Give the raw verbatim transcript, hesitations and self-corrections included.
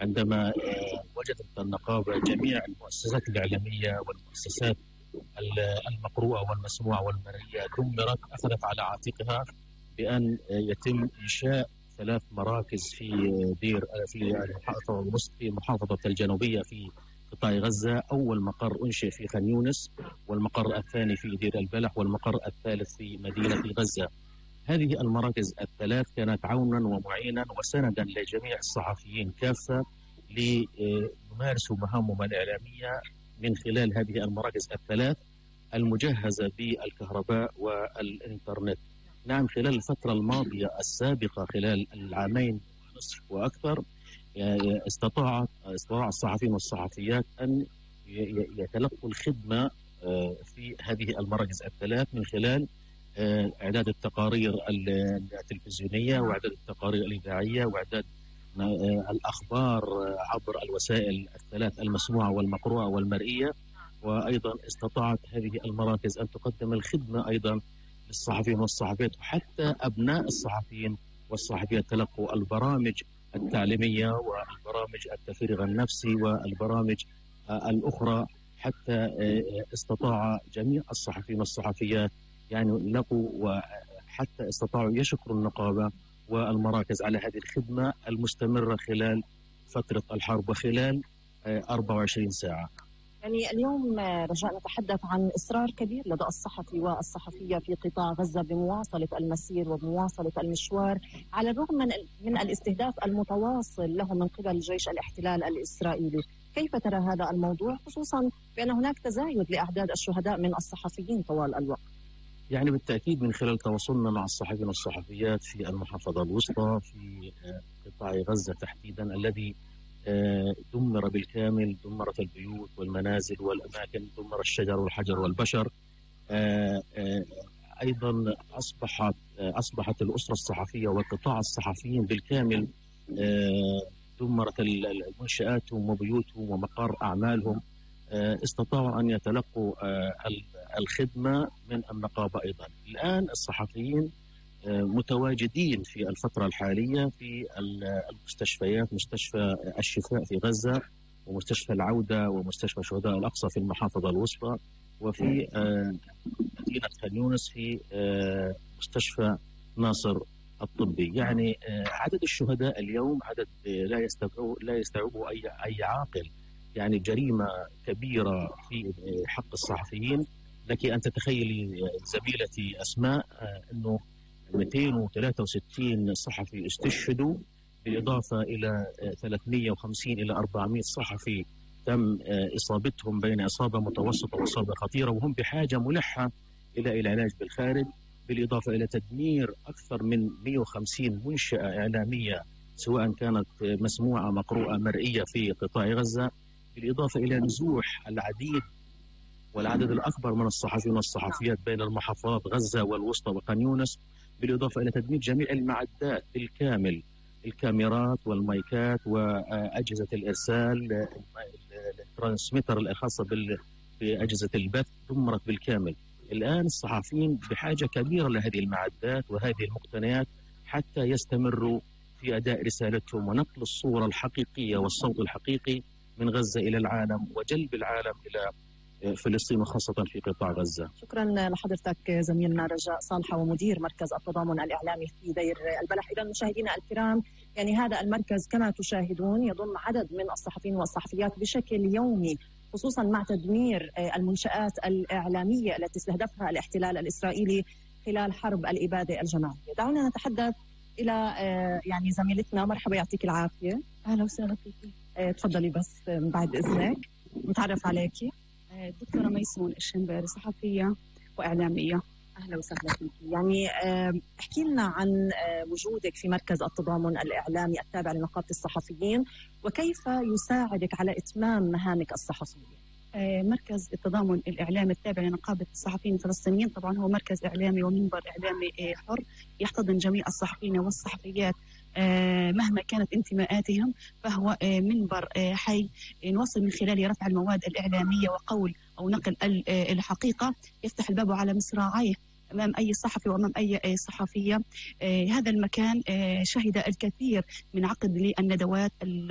عندما وجدت النقابة جميع المؤسسات الإعلامية والمؤسسات المقروءة والمسموعة والمرئية دمرت، أخذت على عاتقها بأن يتم إنشاء ثلاث مراكز في دير في المحافظة الوسطى في محافظة الجنوبية في قطاع غزة. أول مقر أنشئ في خان يونس، والمقر الثاني في دير البلح، والمقر الثالث في مدينة غزة. هذه المراكز الثلاث كانت عونا ومعينا وسندا لجميع الصحفيين كافة ليمارسوا مهامهم الإعلامية من خلال هذه المراكز الثلاث المجهزة بالكهرباء والإنترنت. نعم، خلال الفترة الماضية السابقة، خلال العامين ونصف وأكثر، استطاع استطاع الصحفيين والصحفيات أن يتلقوا الخدمة في هذه المراكز الثلاث من خلال إعداد التقارير التلفزيونية وإعداد التقارير الإذاعية وإعداد الأخبار عبر الوسائل الثلاث المسموعة والمقروءة والمرئية. وأيضا استطاعت هذه المراكز أن تقدم الخدمة أيضا للصحفيين والصحفيات، وحتى أبناء الصحفيين والصحفيات تلقوا البرامج التعليمية والبرامج التفريغ النفسي والبرامج الأخرى، حتى استطاع جميع الصحفيين والصحفيات يعني لقوا، وحتى استطاعوا يشكروا النقابة والمراكز على هذه الخدمة المستمرة خلال فترة الحرب وخلال أربع وعشرين ساعة. يعني اليوم رجاء نتحدث عن إصرار كبير لدى الصحفي والصحفية في قطاع غزة بمواصلة المسير وبمواصلة المشوار على الرغم من من الاستهداف المتواصل له من قبل جيش الاحتلال الإسرائيلي. كيف ترى هذا الموضوع، خصوصا بأن هناك تزايد لأعداد الشهداء من الصحفيين طوال الوقت؟ يعني بالتأكيد من خلال تواصلنا مع الصحفيين والصحفيات في المحافظة الوسطى في قطاع غزة تحديدا الذي دمر بالكامل، دمرت البيوت والمنازل والأماكن، دمر الشجر والحجر والبشر. أيضا أصبحت أصبحت الأسرة الصحفية وقطاع الصحفيين بالكامل دمرت المنشآتهم وبيوتهم ومقار أعمالهم. استطاعوا أن يتلقوا الخدمة من النقابة. أيضا الآن الصحفيين متواجدين في الفترة الحالية في المستشفيات، مستشفى الشفاء في غزة ومستشفى العودة ومستشفى شهداء الأقصى في المحافظة الوسطى، وفي مدينة خان يونس في مستشفى ناصر الطبي. يعني عدد الشهداء اليوم عدد لا يستوعبه لا يستوعبه أي أي عاقل. يعني جريمة كبيرة في حق الصحفيين. لك أن تتخيلي زميلتي أسماء أنه مئتين وثلاثة وستين صحفي استشهدوا، بالإضافة إلى ثلاثمئة وخمسين إلى أربعمئة صحفي تم إصابتهم بين إصابة متوسطة وإصابة خطيرة، وهم بحاجة ملحة إلى العلاج بالخارج، بالإضافة إلى تدمير أكثر من مئة وخمسين منشأة إعلامية سواء كانت مسموعة مقروءة مرئية في قطاع غزة، بالإضافة إلى نزوح العديد والعدد الأكبر من الصحفيين والصحفيات بين المحافظات غزة والوسطى وخان يونس، بالإضافة إلى تدمير جميع المعدات بالكامل، الكاميرات والمايكات وأجهزة الإرسال، الترانسميتر الخاصة بأجهزة البث دمرت بالكامل. الآن الصحفيين بحاجة كبيرة لهذه المعدات وهذه المقتنيات حتى يستمروا في أداء رسالتهم ونقل الصورة الحقيقية والصوت الحقيقي من غزة إلى العالم وجلب العالم إلى فلسطين وخاصة في قطاع غزة. شكرا لحضرتك زميلنا رجاء صالحة ومدير مركز التضامن الإعلامي في دير البلح. إذا مشاهدينا الكرام، يعني هذا المركز كما تشاهدون يضم عدد من الصحفيين والصحفيات بشكل يومي، خصوصا مع تدمير المنشآت الإعلامية التي استهدفها الاحتلال الإسرائيلي خلال حرب الإبادة الجماعية. دعونا نتحدث إلى يعني زميلتنا. مرحبا، يعطيك العافية. أهلا وسهلا فيكي. تفضلي بس بعد إذنك نتعرف عليكي. دكتورة ميسون الشنباري، صحفية وإعلامية. أهلا وسهلا فيك. يعني احكي لنا عن وجودك في مركز التضامن الإعلامي التابع لنقابة الصحفيين، وكيف يساعدك على إتمام مهامك الصحفية. مركز التضامن الإعلامي التابع لنقابة الصحفيين الفلسطينيين طبعا هو مركز إعلامي ومنبر إعلامي حر يحتضن جميع الصحفيين والصحفيات مهما كانت انتماءاتهم، فهو منبر حي نوصل من خلاله رفع المواد الإعلامية وقول أو نقل الحقيقة، يفتح الباب على مصراعيه أمام أي صحفي وأمام أي صحفية. هذا المكان شهد الكثير من عقد للندوات